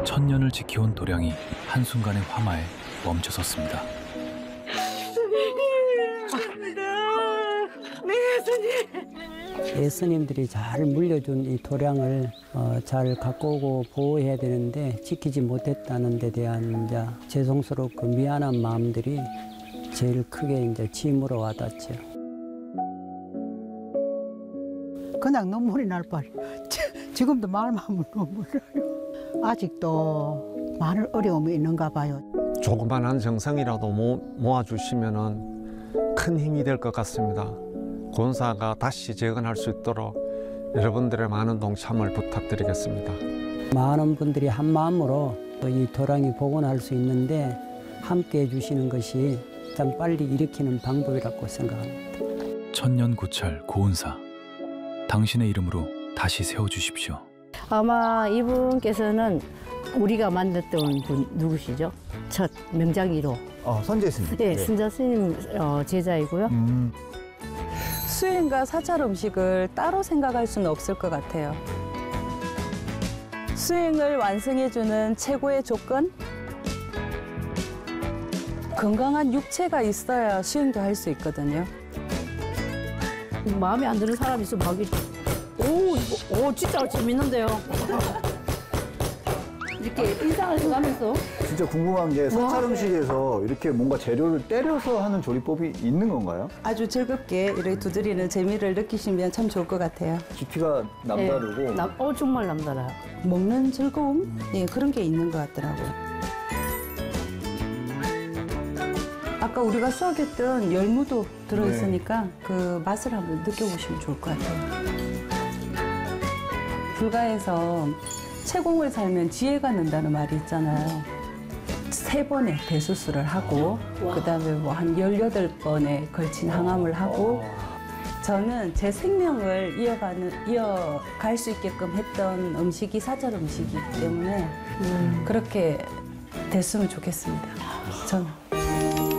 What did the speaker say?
천년을 지켜온 도량이 한순간의 화마에 멈춰섰습니다. 예수님들이 잘 물려준 이 도량을 잘 갖고 오고 보호해야 되는데 지키지 못했다는 데 대한 이제 죄송스럽고 미안한 마음들이 제일 크게 이제 짐으로 와닿죠. 그냥 눈물이 날 뻔. 지금도 말만 하면 눈물 나요. 아직도 많은 어려움이 있는가 봐요. 조그만한 정성이라도 모아주시면 큰 힘이 될 것 같습니다. 권사가 다시 재건할 수 있도록 여러분들의 많은 동참을 부탁드리겠습니다. 많은 분들이 한 마음으로 이 도량이 복원할 수 있는데 함께 해주시는 것이 참 빨리 일으키는 방법이라고 생각합니다. 천년고찰 고은사, 당신의 이름으로 다시 세워주십시오. 아마 이분께서는 우리가 만났던 분 누구시죠? 첫 명장 1호. 선재 스님. 네, 순자 스님 제자이고요. 수행과 사찰 음식을 따로 생각할 수는 없을 것 같아요. 수행을 완성해주는 최고의 조건? 건강한 육체가 있어야 수행도 할 수 있거든요. 마음에 안 드는 사람이 있으면 막 오, 진짜 재밌는데요. 이렇게 인상을 써가면서. 진짜 궁금한 게 사찰 음식에서 이렇게 뭔가 재료를 때려서 하는 조리법이 있는 건가요? 아주 즐겁게 이렇게 두드리는 재미를 느끼시면 참 좋을 것 같아요. 깊이가 남다르고 정말 남달라요. 먹는 즐거움? 예, 그런 게 있는 것 같더라고요. 아까 우리가 수확했던 열무도 들어있으니까 그 맛을 한번 느껴보시면 좋을 것 같아요. 불가에서 채공을 살면 지혜가 는다는 말이 있잖아요. 3번의 대수술을 하고 그다음에 뭐 한 18번에 걸친 항암을 하고 저는 제 생명을 이어갈 수 있게끔 했던 음식이 사찰 음식이기 때문에 그렇게 됐으면 좋겠습니다. 저는.